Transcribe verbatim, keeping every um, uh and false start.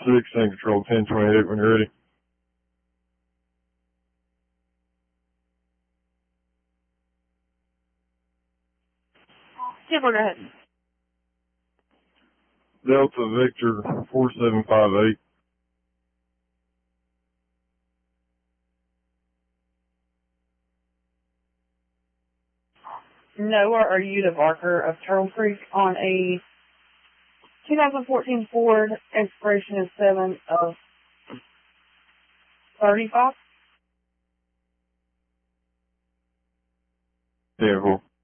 six, and control ten twenty-eight when you're ready. Yeah, go ahead. Delta Victor four seven five eight. Noah, are you the barker of Turtle Creek on a two thousand fourteen Ford, expiration is seven of thirty-five? ten four.